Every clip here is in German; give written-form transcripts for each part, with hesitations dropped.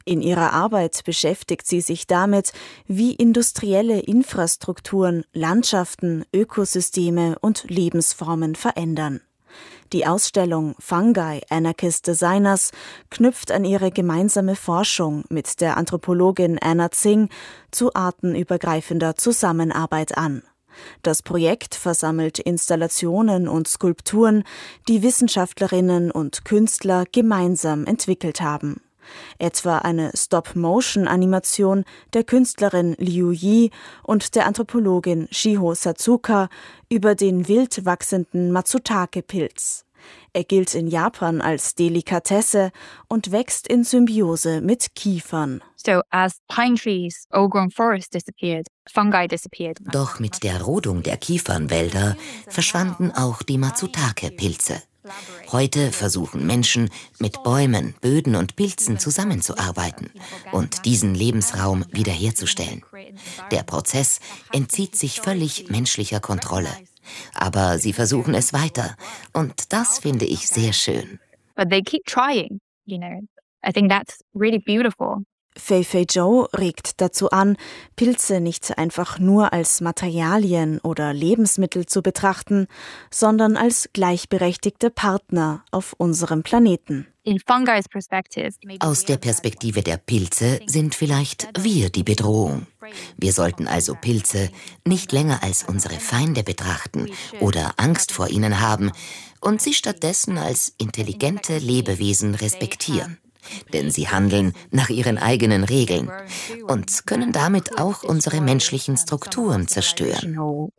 In ihrer Arbeit beschäftigt sie sich damit, wie industrielle Infrastrukturen, Landschaften, Ökosysteme und Lebensformen verändern. Die Ausstellung Fungi, Anarchist Designers knüpft an ihre gemeinsame Forschung mit der Anthropologin Anna Tsing zu artenübergreifender Zusammenarbeit an. Das Projekt versammelt Installationen und Skulpturen, die Wissenschaftlerinnen und Künstler gemeinsam entwickelt haben. Etwa eine Stop-Motion-Animation der Künstlerin Liu Yi und der Anthropologin Shiho Satsuka über den wild wachsenden Matsutake-Pilz. Er gilt in Japan als Delikatesse und wächst in Symbiose mit Kiefern. So as pine trees, old-grown forests disappeared, fungi disappeared. Doch mit der Rodung der Kiefernwälder verschwanden auch die Matsutake-Pilze. Heute versuchen Menschen, mit Bäumen, Böden und Pilzen zusammenzuarbeiten und diesen Lebensraum wiederherzustellen. Der Prozess entzieht sich völlig menschlicher Kontrolle. Aber sie versuchen es weiter und das finde ich sehr schön. But they keep trying, I think that's really beautiful. Fei Fei Zhou regt dazu an, Pilze nicht einfach nur als Materialien oder Lebensmittel zu betrachten, sondern als gleichberechtigte Partner auf unserem Planeten. Aus der Perspektive der Pilze sind vielleicht wir die Bedrohung. Wir sollten also Pilze nicht länger als unsere Feinde betrachten oder Angst vor ihnen haben und sie stattdessen als intelligente Lebewesen respektieren. Denn sie handeln nach ihren eigenen Regeln und können damit auch unsere menschlichen Strukturen zerstören.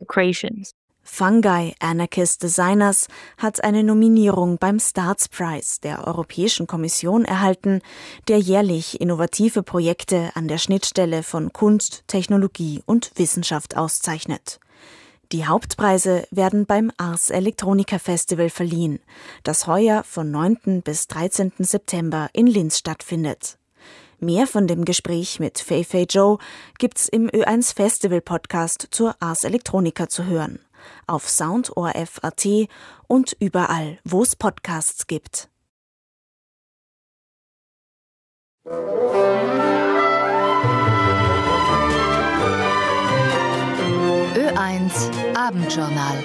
Fungi, Anarchist Designers hat eine Nominierung beim Starts Prize der Europäischen Kommission erhalten, der jährlich innovative Projekte an der Schnittstelle von Kunst, Technologie und Wissenschaft auszeichnet. Die Hauptpreise werden beim Ars Electronica Festival verliehen, das heuer von 9. bis 13. September in Linz stattfindet. Mehr von dem Gespräch mit Fei Fei Zhou gibt's im Ö1 Festival Podcast zur Ars Electronica zu hören. Auf soundorf.at und überall, wo es Podcasts gibt. Ö1 Abendjournal.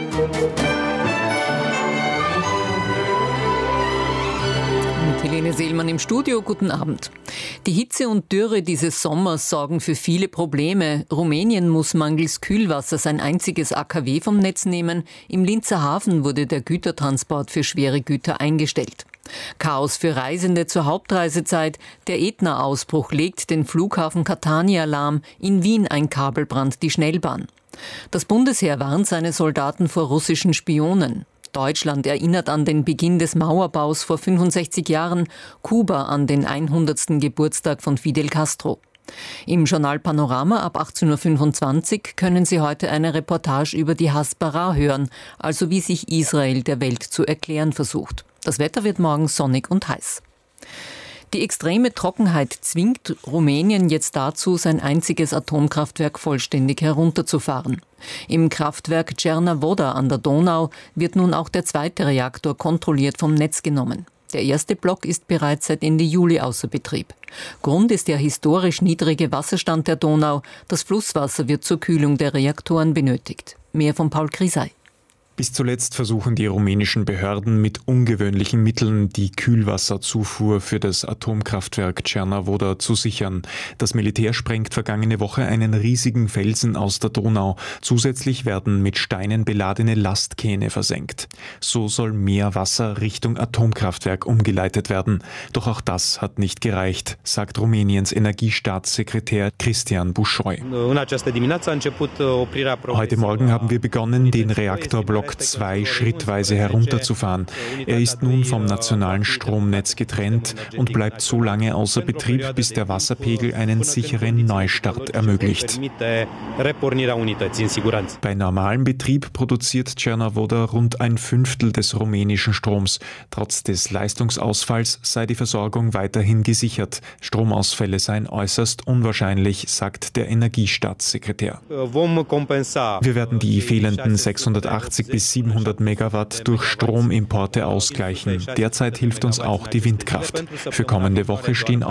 Mit Helene Seelmann im Studio, guten Abend. Die Hitze und Dürre dieses Sommers sorgen für viele Probleme. Rumänien muss mangels Kühlwasser sein einziges AKW vom Netz nehmen. Im Linzer Hafen wurde der Gütertransport für schwere Güter eingestellt. Chaos für Reisende zur Hauptreisezeit. Der Ätna-Ausbruch legt den Flughafen Catania lahm. In Wien ein Kabelbrand die Schnellbahn. Das Bundesheer warnt seine Soldaten vor russischen Spionen. Deutschland erinnert an den Beginn des Mauerbaus vor 65 Jahren, Kuba an den 100. Geburtstag von Fidel Castro. Im Journal Panorama ab 18.25 Uhr können Sie heute eine Reportage über die Hasbara hören, also wie sich Israel der Welt zu erklären versucht. Das Wetter wird morgen sonnig und heiß. Die extreme Trockenheit zwingt Rumänien jetzt dazu, sein einziges Atomkraftwerk vollständig herunterzufahren. Im Kraftwerk Cernavodă an der Donau wird nun auch der zweite Reaktor kontrolliert vom Netz genommen. Der erste Block ist bereits seit Ende Juli außer Betrieb. Grund ist der historisch niedrige Wasserstand der Donau. Das Flusswasser wird zur Kühlung der Reaktoren benötigt. Mehr von Paul Krisay. Bis zuletzt versuchen die rumänischen Behörden mit ungewöhnlichen Mitteln die Kühlwasserzufuhr für das Atomkraftwerk Cernavodă zu sichern. Das Militär sprengt vergangene Woche einen riesigen Felsen aus der Donau. Zusätzlich werden mit Steinen beladene Lastkähne versenkt. So soll mehr Wasser Richtung Atomkraftwerk umgeleitet werden. Doch auch das hat nicht gereicht, sagt Rumäniens Energiestaatssekretär Cristian Bușoi. Heute Morgen haben wir begonnen, den Reaktorblock 2 schrittweise herunterzufahren. Er ist nun vom nationalen Stromnetz getrennt und bleibt so lange außer Betrieb, bis der Wasserpegel einen sicheren Neustart ermöglicht. Bei normalem Betrieb produziert Cernavodă rund 1/5 des rumänischen Stroms. Trotz des Leistungsausfalls sei die Versorgung weiterhin gesichert. Stromausfälle seien äußerst unwahrscheinlich, sagt der Energiestaatssekretär. Wir werden die fehlenden 680 bis 700 Megawatt durch Stromimporte ausgleichen. Derzeit hilft uns auch die Windkraft. Für kommende Woche stehen